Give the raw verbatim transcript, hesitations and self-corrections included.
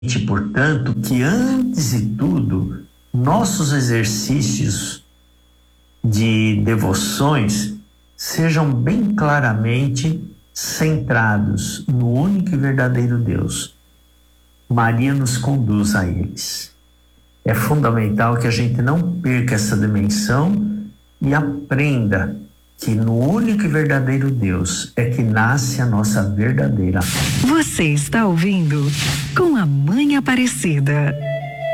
portanto, que antes de tudo, nossos exercícios de devoções sejam bem claramente centrados no único e verdadeiro Deus. Maria nos conduz a eles. É fundamental que a gente não perca essa dimensão e aprenda que no único e verdadeiro Deus é que nasce a nossa verdadeira fé. Você está ouvindo Com a Mãe Aparecida.